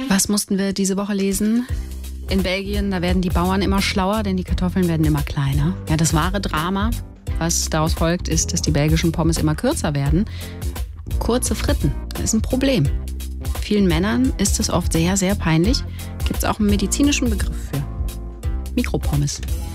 Was mussten wir diese Woche lesen? In Belgien, da werden die Bauern immer schlauer, denn die Kartoffeln werden immer kleiner. Ja, das wahre Drama, was daraus folgt, ist, dass die belgischen Pommes immer kürzer werden. Kurze Fritten, das ist ein Problem. Vielen Männern ist es oft sehr, sehr peinlich. Gibt es auch einen medizinischen Begriff für. Mikropommes.